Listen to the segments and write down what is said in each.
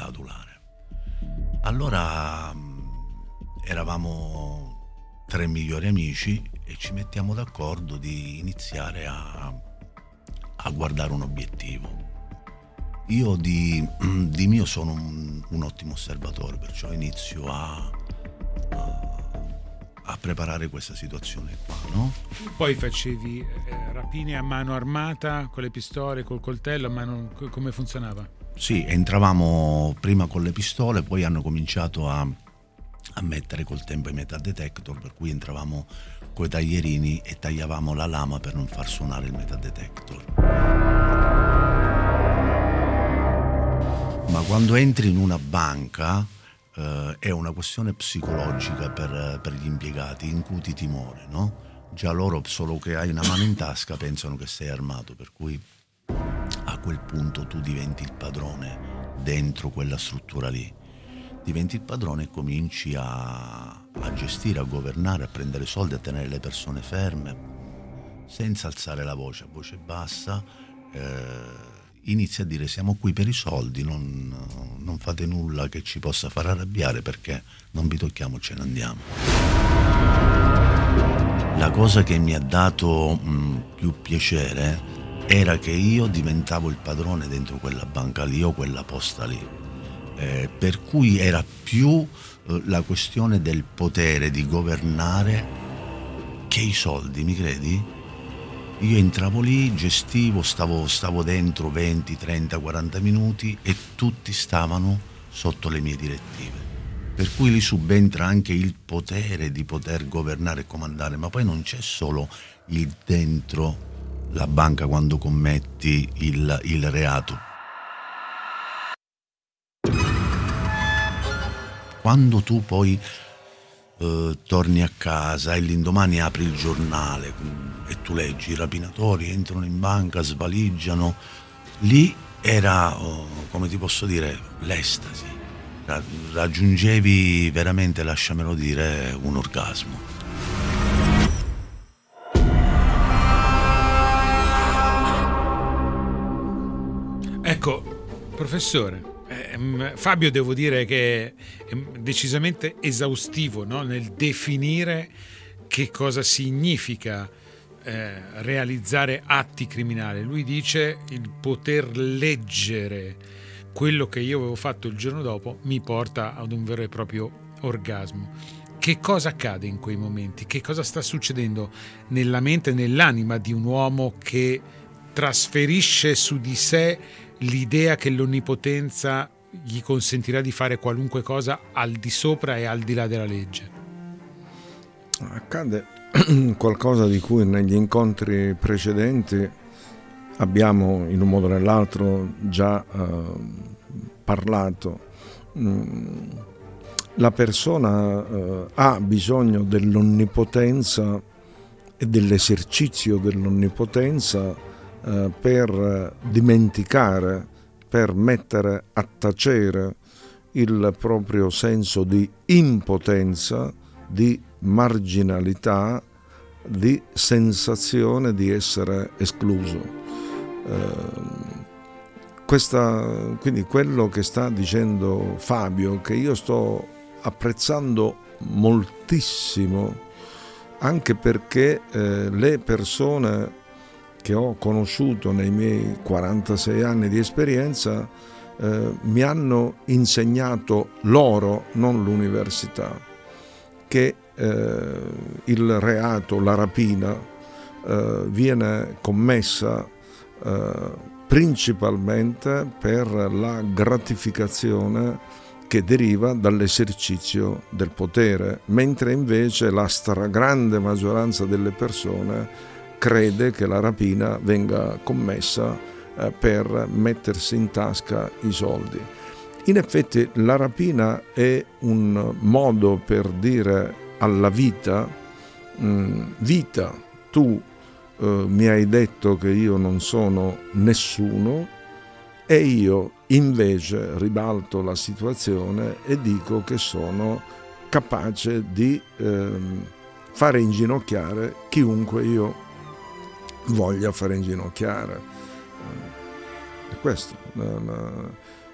adulare. Allora eravamo 3 migliori amici e ci mettiamo d'accordo di iniziare a guardare un obiettivo. Io di mio sono un ottimo osservatore, perciò inizio a preparare questa situazione qua, no? Poi facevi rapine a mano armata, con le pistole, col coltello a mano, come funzionava? Sì, entravamo prima con le pistole, poi hanno cominciato a mettere col tempo i metal detector, per cui entravamo coi taglierini e tagliavamo la lama per non far suonare il metal detector. Ma quando entri in una banca è una questione psicologica per gli impiegati, incuti timore, no? Già loro, solo che hai una mano in tasca, pensano che sei armato, per cui a quel punto tu diventi il padrone dentro quella struttura lì. Diventi il padrone e cominci a gestire, a governare, a prendere soldi, a tenere le persone ferme, senza alzare la voce, a voce bassa. Inizia a dire: siamo qui per i soldi, non fate nulla che ci possa far arrabbiare, perché non vi tocchiamo, ce ne andiamo. La cosa che mi ha dato più piacere era che io diventavo il padrone dentro quella banca lì o quella posta lì, per cui era più la questione del potere di governare che i soldi, mi credi? Io entravo lì, gestivo, stavo dentro 20, 30, 40 minuti e tutti stavano sotto le mie direttive. Per cui lì subentra anche il potere di poter governare e comandare, ma poi non c'è solo il dentro la banca quando commetti il reato. Quando tu poi torni a casa e l'indomani apri il giornale e tu leggi: i rapinatori entrano in banca, svaligiano, lì era, come ti posso dire, l'estasi. Raggiungevi veramente, lasciamelo dire, un orgasmo. Ecco, professore, Fabio, devo dire che è decisamente esaustivo, no? Nel definire che cosa significa realizzare atti criminali. Lui dice: il poter leggere quello che io avevo fatto il giorno dopo mi porta ad un vero e proprio orgasmo. Che cosa accade in quei momenti? Che cosa sta succedendo nella mente e nell'anima di un uomo che trasferisce su di sé l'idea che l'onnipotenza gli consentirà di fare qualunque cosa al di sopra e al di là della legge? Accade qualcosa di cui negli incontri precedenti abbiamo in un modo o nell'altro già parlato. La persona ha bisogno dell'onnipotenza e dell'esercizio dell'onnipotenza per dimenticare, per mettere a tacere il proprio senso di impotenza, di marginalità, di sensazione di essere escluso. Quindi quello che sta dicendo Fabio, che io sto apprezzando moltissimo, anche perché le persone che ho conosciuto nei miei 46 anni di esperienza mi hanno insegnato loro, non l'università, che il reato, la rapina, viene commessa principalmente per la gratificazione che deriva dall'esercizio del potere, mentre invece la stragrande maggioranza delle persone crede che la rapina venga commessa per mettersi in tasca i soldi. In effetti la rapina è un modo per dire alla vita: vita, tu mi hai detto che io non sono nessuno, e io invece ribalto la situazione e dico che sono capace di fare inginocchiare chiunque io voglia fare inginocchiare. È questo.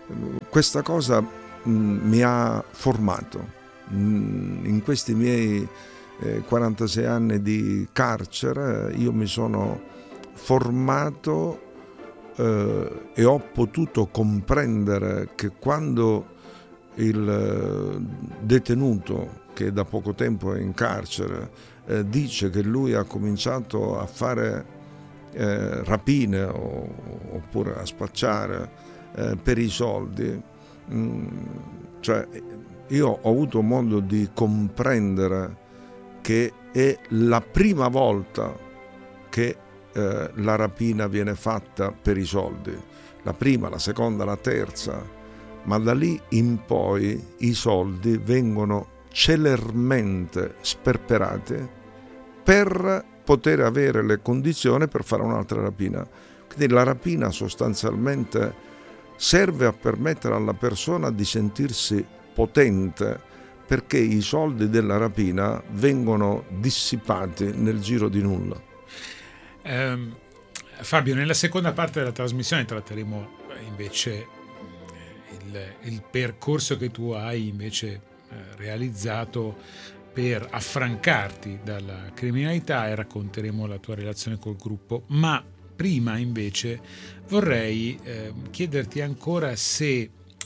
Questa cosa mi ha formato. In questi miei 46 anni di carcere io mi sono formato e ho potuto comprendere che quando il detenuto che da poco tempo è in carcere dice che lui ha cominciato a fare rapine oppure a spacciare per i soldi, cioè io ho avuto modo di comprendere che è la prima volta che la rapina viene fatta per i soldi, la prima, la seconda, la terza, ma da lì in poi i soldi vengono celermente sperperati per poter avere le condizioni per fare un'altra rapina. Quindi la rapina sostanzialmente serve a permettere alla persona di sentirsi potente, perché i soldi della rapina vengono dissipati nel giro di nulla. Fabio, nella seconda parte della trasmissione tratteremo invece il percorso che tu hai invece realizzato per affrancarti dalla criminalità, e racconteremo la tua relazione col gruppo. Ma prima invece vorrei chiederti ancora se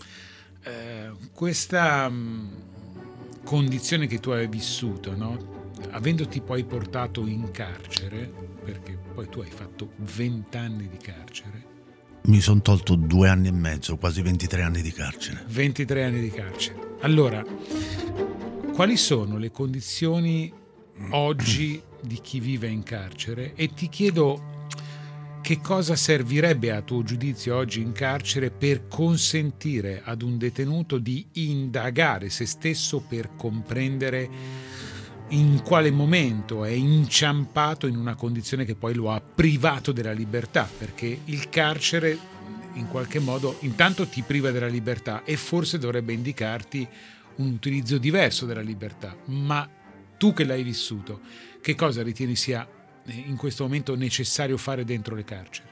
questa condizione che tu hai vissuto, no? Avendoti poi portato in carcere, perché poi tu hai fatto 20 anni di carcere. Mi sono tolto 2 anni e mezzo, quasi 23 anni di carcere. 23 anni di carcere. Allora, quali sono le condizioni oggi di chi vive in carcere? E ti chiedo che cosa servirebbe a tuo giudizio oggi in carcere per consentire ad un detenuto di indagare se stesso, per comprendere in quale momento è inciampato in una condizione che poi lo ha privato della libertà, perché il carcere in qualche modo intanto ti priva della libertà e forse dovrebbe indicarti un utilizzo diverso della libertà. Ma tu che l'hai vissuto, che cosa ritieni sia in questo momento necessario fare dentro le carceri?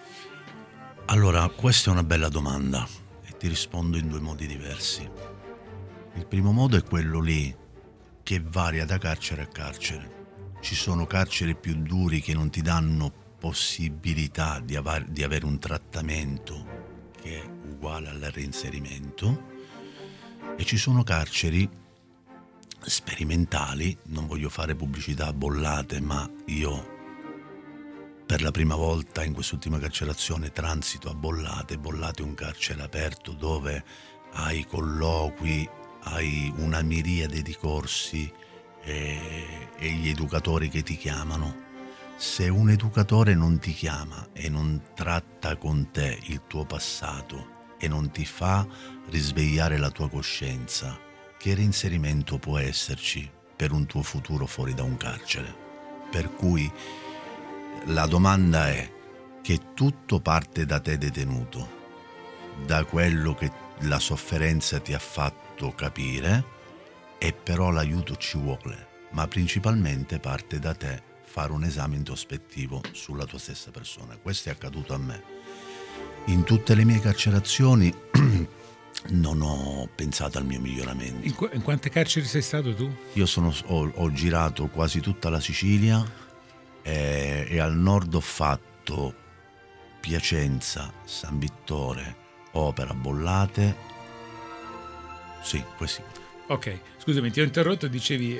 Allora, questa è una bella domanda e ti rispondo in 2 modi diversi. Il primo modo è quello lì che varia da carcere a carcere. Ci sono carceri più duri che non ti danno possibilità di avere un trattamento che è uguale al reinserimento, e ci sono carceri sperimentali. Non voglio fare pubblicità bollate, ma io per la prima volta in quest'ultima carcerazione transito a Bollate. Bollate è un carcere aperto dove hai colloqui, hai una miriade di corsi e gli educatori che ti chiamano. Se un educatore non ti chiama e non tratta con te il tuo passato e non ti fa risvegliare la tua coscienza, che reinserimento può esserci per un tuo futuro fuori da un carcere? Per cui la domanda è che tutto parte da te detenuto, da quello che la sofferenza ti ha fatto capire, e però l'aiuto ci vuole, ma principalmente parte da te fare un esame introspettivo sulla tua stessa persona. Questo è accaduto a me. In tutte le mie carcerazioni non ho pensato al mio miglioramento. In quante carceri sei stato tu? Io ho girato quasi tutta la Sicilia e al nord ho fatto Piacenza, San Vittore, Opera, Bollate. Sì, questi. Ok, scusami, ti ho interrotto, dicevi...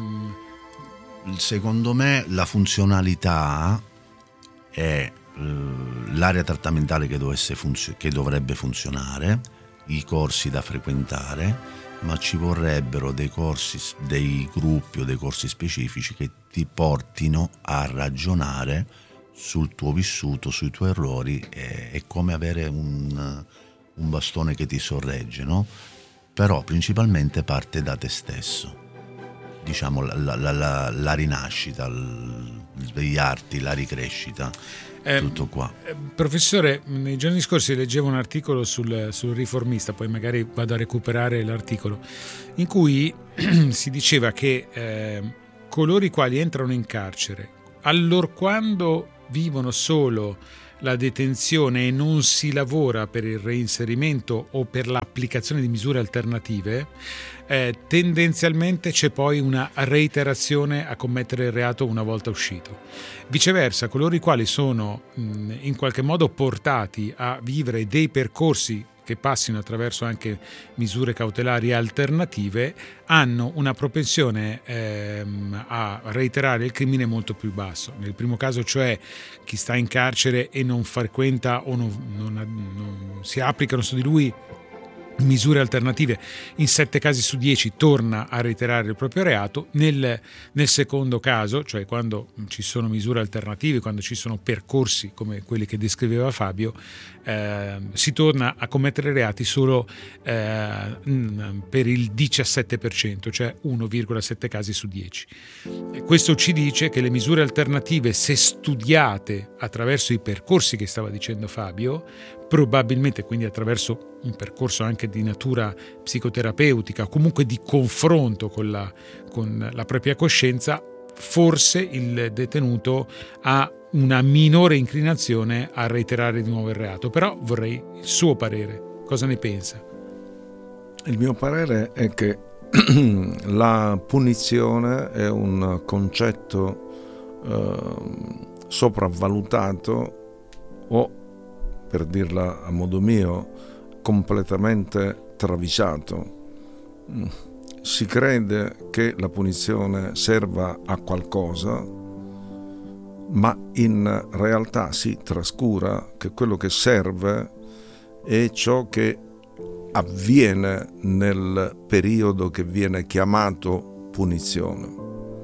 Secondo me la funzionalità è l'area trattamentale che dovrebbe funzionare, i corsi da frequentare, ma ci vorrebbero dei corsi, dei gruppi o dei corsi specifici che ti portino a ragionare sul tuo vissuto, sui tuoi errori. È come avere un bastone che ti sorregge, no? Però principalmente parte da te stesso, diciamo la rinascita, il svegliarti, la ricrescita, tutto qua. Professore, nei giorni scorsi leggevo un articolo sul Riformista, poi magari vado a recuperare l'articolo, in cui si diceva che coloro i quali entrano in carcere, allorquando vivono solo la detenzione e non si lavora per il reinserimento o per l'applicazione di misure alternative, tendenzialmente c'è poi una reiterazione a commettere il reato una volta uscito. Viceversa, coloro i quali sono in qualche modo portati a vivere dei percorsi che passino attraverso anche misure cautelari alternative hanno una propensione a reiterare il crimine molto più basso. Nel primo caso, cioè chi sta in carcere e non frequenta o non si applicano su di lui misure alternative, in 7 casi su 10 torna a reiterare il proprio reato. Nel secondo caso, cioè quando ci sono misure alternative, quando ci sono percorsi come quelli che descriveva Fabio, si torna a commettere reati solo per il 17%, cioè 1,7 casi su 10. Questo ci dice che le misure alternative, se studiate attraverso i percorsi che stava dicendo Fabio, probabilmente quindi attraverso un percorso anche di natura psicoterapeutica o comunque di confronto con la propria coscienza, forse il detenuto ha una minore inclinazione a reiterare di nuovo il reato. Però vorrei il suo parere, cosa ne pensa? Il mio parere è che la punizione è un concetto sopravvalutato o, per dirla a modo mio, completamente travisato. Si crede che la punizione serva a qualcosa, ma in realtà si trascura che quello che serve è ciò che avviene nel periodo che viene chiamato punizione.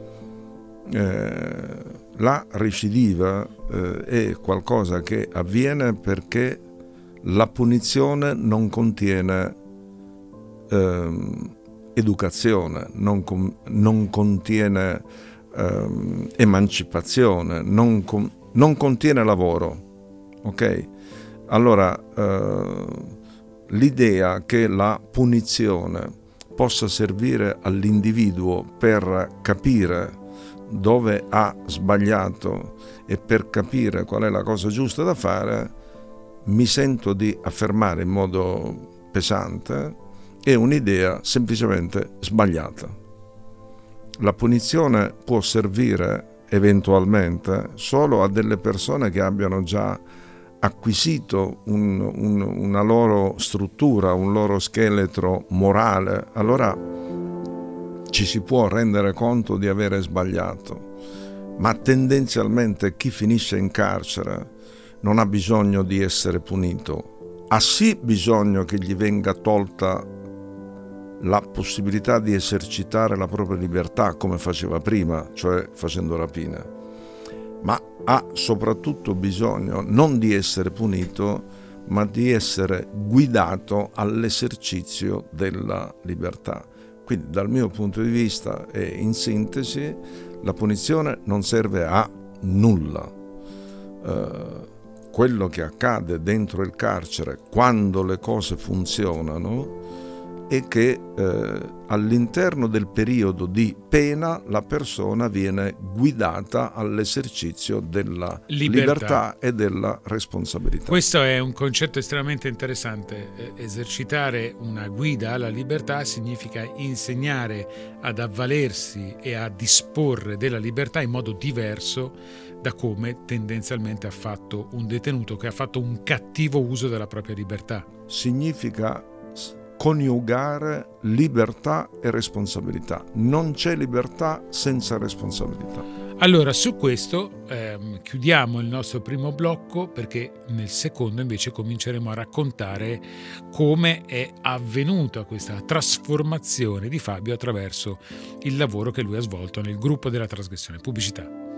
La recidiva è qualcosa che avviene perché la punizione non contiene educazione, non contiene emancipazione, non contiene lavoro. Ok? Allora, l'idea che la punizione possa servire all'individuo per capire dove ha sbagliato e per capire qual è la cosa giusta da fare, mi sento di affermare in modo pesante, è un'idea semplicemente sbagliata. La punizione può servire eventualmente solo a delle persone che abbiano già acquisito una loro struttura, un loro scheletro morale. Allora ci si può rendere conto di avere sbagliato, ma tendenzialmente chi finisce in carcere non ha bisogno di essere punito, ha sì bisogno che gli venga tolta la possibilità di esercitare la propria libertà come faceva prima, cioè facendo rapine, ma ha soprattutto bisogno non di essere punito, ma di essere guidato all'esercizio della libertà. Quindi dal mio punto di vista e in sintesi, la punizione non serve a nulla. Quello che accade dentro il carcere quando le cose funzionano è che all'interno del periodo di pena la persona viene guidata all'esercizio della libertà e della responsabilità. Questo è un concetto estremamente interessante. Esercitare una guida alla libertà significa insegnare ad avvalersi e a disporre della libertà in modo diverso da come tendenzialmente ha fatto un detenuto che ha fatto un cattivo uso della propria libertà. Significa coniugare libertà e responsabilità. Non c'è libertà senza responsabilità. Allora, su questo chiudiamo il nostro primo blocco, perché nel secondo invece cominceremo a raccontare come è avvenuta questa trasformazione di Fabio attraverso il lavoro che lui ha svolto nel gruppo della trasgressione. Pubblicità.